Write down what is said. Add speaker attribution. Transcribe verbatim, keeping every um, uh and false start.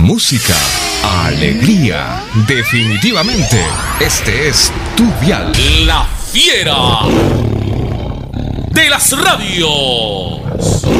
Speaker 1: Música, alegría. Definitivamente, este es tu dial.
Speaker 2: La fiera de las radios.